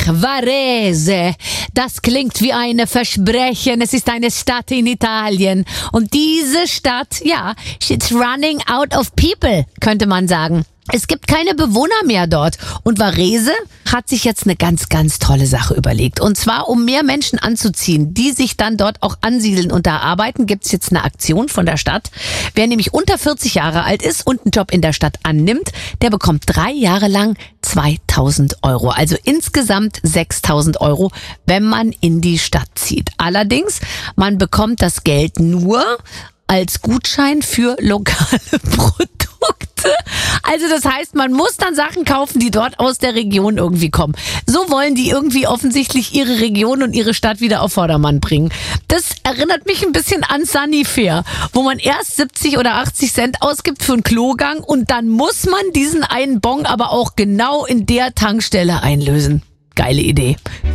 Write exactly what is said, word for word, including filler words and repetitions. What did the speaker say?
Varese. Das klingt wie ein Versprechen. Es ist eine Stadt in Italien. Und diese Stadt, ja, it's running out of people, könnte man sagen. Es gibt keine Bewohner mehr dort. Und Varese hat sich jetzt eine ganz, ganz tolle Sache überlegt. Und zwar, um mehr Menschen anzuziehen, die sich dann dort auch ansiedeln und da arbeiten, gibt's jetzt eine Aktion von der Stadt. Wer nämlich unter vierzig Jahre alt ist und einen Job in der Stadt annimmt, der bekommt drei Jahre lang zweitausend Euro. Also insgesamt sechstausend Euro, wenn man in die Stadt zieht. Allerdings, man bekommt das Geld nur als Gutschein für lokale Produkte. Also das heißt, man muss dann Sachen kaufen, die dort aus der Region irgendwie kommen. So wollen die irgendwie offensichtlich ihre Region und ihre Stadt wieder auf Vordermann bringen. Das erinnert mich ein bisschen an Sunnyfair, wo man erst siebzig oder achtzig Cent ausgibt für einen Klogang und dann muss man diesen einen Bon aber auch genau in der Tankstelle einlösen. Geile Idee.